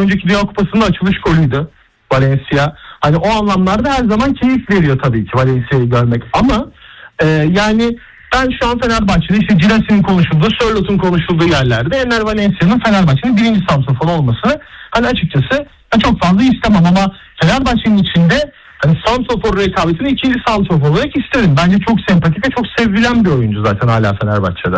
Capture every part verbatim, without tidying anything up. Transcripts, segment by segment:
önceki Dünya Kupası'nda açılış golüydü Valencia. Hani o anlamlarda her zaman keyif veriyor tabii ki Valencia'yı görmek. Ama e, yani ben şu an Fenerbahçe'de işte Giras'ın konuşulduğu, Sörlot'un konuşulduğu yerlerde Enner Valencia'nın Fenerbahçe'nin birinci santrafor olmasını hani açıkçası çok fazla istemem, ama Fenerbahçe'nin içinde hani santrafor rekabetini ikinci santrafor olarak isterim. Bence çok sempatik ve çok sevilen bir oyuncu zaten hala Fenerbahçe'de.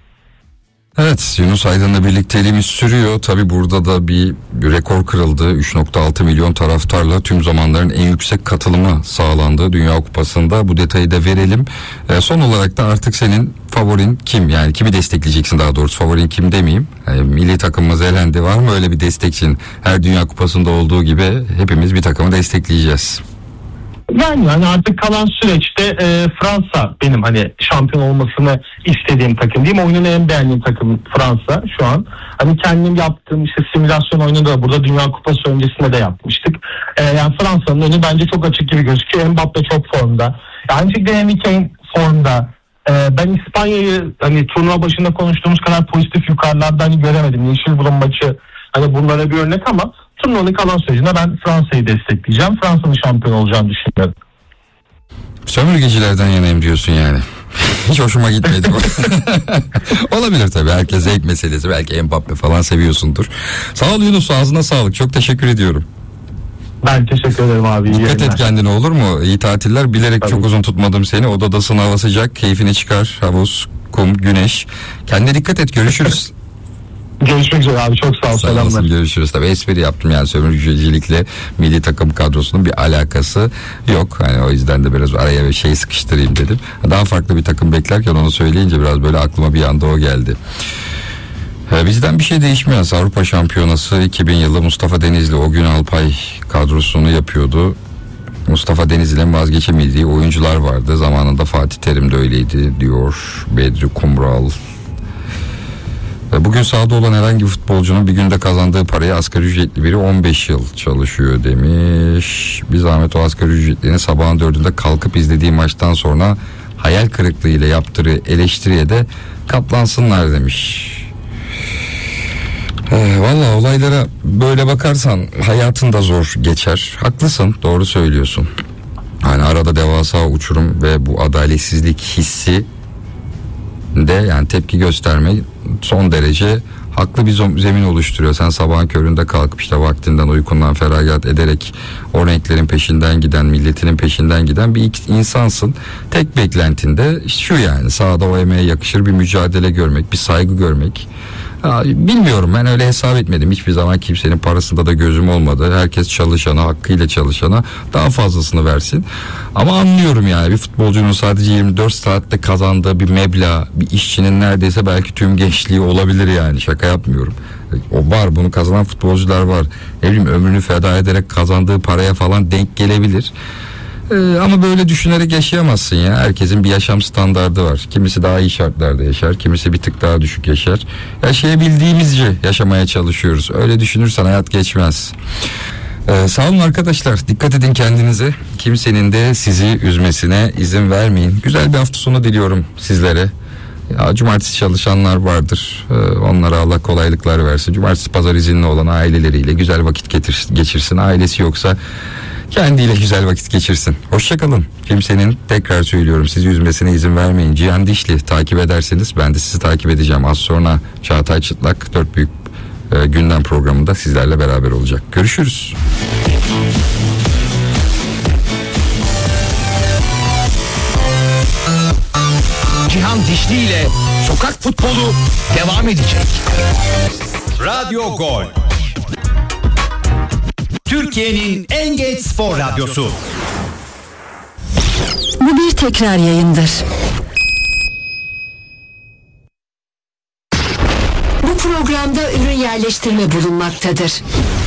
Evet, Yunus Aydın'la birlikteliğimiz sürüyor. Tabi burada da bir, bir rekor kırıldı. üç nokta altı milyon taraftarla tüm zamanların en yüksek katılımı sağlandı Dünya Kupası'nda. Bu detayı da verelim. E, son olarak da artık senin favorin kim? Yani kimi destekleyeceksin, daha doğrusu favorin kim demeyeyim. E, milli takımımız elendi, var mı öyle bir destekçin? Her Dünya Kupası'nda olduğu gibi hepimiz bir takımı destekleyeceğiz. Yani hani artık kalan süreçte e, Fransa benim hani şampiyon olmasını istediğim takım diyeyim. Oyunun en beğendiğim takım Fransa şu an. Hani kendim yaptığım işte simülasyon oyunu da burada Dünya Kupası öncesinde de yapmıştık. E, yani Fransa'nın önü bence çok açık gibi gözüküyor. Mbappe çok formda. Yani çünkü Harry Kane formda. E, ben İspanya'yı hani turnuva başında konuştuğumuz kadar pozitif yukarılarda hani göremedim. Yeşilburun maçı hani bunlara bir örnek, ama turnuvanın kalan sürecinde ben Fransa'yı destekleyeceğim. Fransa'nın şampiyon olacağını düşünüyorum. Sömürgecilerden yanayım diyorsun yani. Hiç hoşuma gitmedi bu. Olabilir tabii, herkes zevk meselesi. Belki Mbappe falan seviyorsundur. Sağ ol Yunus, ağzına sağlık. Çok teşekkür ediyorum. Ben teşekkür ederim abi. Dikkat et kendine, olur mu? İyi tatiller. Bilerek tabii. Çok uzun tutmadım seni. Odadasın, hava sıcak. Keyfini çıkar. Havuz, kum, güneş. Kendine dikkat et. Görüşürüz. Görüşmek üzere abi, çok sağ ol, selamlar. Olasın, görüşürüz. Tabii espri yaptım yani, sömürgecilikle milli takım kadrosunun bir alakası yok. Yani o yüzden de biraz araya bir şey sıkıştırayım dedim. Daha farklı bir takım beklerken onu söyleyince biraz böyle aklıma bir anda o geldi. Ee, bizden bir şey değişmiyor. Avrupa Şampiyonası iki bin yılı Mustafa Denizli, o gün Alpay kadrosunu yapıyordu. Mustafa Denizli'nin vazgeçemediği oyuncular vardı. Zamanında Fatih Terim de öyleydi diyor Bedri Kumral. Bugün sahada olan herhangi bir futbolcunun bir günde kazandığı parayı asgari ücretli biri on beş yıl çalışıyor demiş. Bir zahmet o asgari ücretlerini sabahın dördünde kalkıp izlediği maçtan sonra hayal kırıklığıyla yaptığı eleştiriye de katlansınlar demiş. Ee, Valla olaylara böyle bakarsan hayatın da zor geçer. Haklısın, doğru söylüyorsun. Hani arada devasa uçurum ve bu adaletsizlik hissi de yani tepki gösterme son derece haklı bir zemin oluşturuyor. Sen sabahın köründe kalkıp işte vaktinden, uykundan feragat ederek o renklerin peşinden giden, milletinin peşinden giden bir insansın. Tek beklentinde şu, yani sahada o emeğe yakışır bir mücadele görmek, bir saygı görmek. Ya, bilmiyorum, ben öyle hesap etmedim hiçbir zaman, kimsenin parasında da gözüm olmadı. Herkes çalışana, hakkıyla çalışana daha fazlasını versin. Ama anlıyorum yani, bir futbolcunun sadece yirmi dört saatte kazandığı bir meblağ, bir işçinin neredeyse belki tüm gençliği olabilir yani, şaka yapmıyorum. O var, bunu kazanan futbolcular var. Ne bileyim, ömrünü feda ederek kazandığı paraya falan denk gelebilir. Ee, ama böyle düşünerek yaşayamazsın ya. Herkesin bir yaşam standardı var. Kimisi daha iyi şartlarda yaşar, kimisi bir tık daha düşük yaşar. Yaşayabildiğimizce yaşamaya çalışıyoruz. Öyle düşünürsen hayat geçmez. Ee, sağ olun arkadaşlar. Dikkat edin kendinize. Kimsenin de sizi üzmesine izin vermeyin. Güzel bir hafta sonu diliyorum sizlere. Ya, cumartesi çalışanlar vardır. Ee, onlara Allah kolaylıklar versin. Cumartesi pazar izinli olan aileleriyle güzel vakit getir, geçirsin. Ailesi yoksa kendiyle güzel vakit geçirsin. Hoşçakalın. Kimsenin, tekrar söylüyorum, sizi üzmesine izin vermeyin. Cihan Dişli takip ederseniz ben de sizi takip edeceğim. Az sonra Çağatay Çıtlak Dört Büyük e, Gündem programında sizlerle beraber olacak. Görüşürüz. Cihan Dişli ile Sokak Futbolu devam edecek. Radyo Gol, Türkiye'nin en geç spor radyosu. Bu bir tekrar yayındır. Bu programda ürün yerleştirme bulunmaktadır.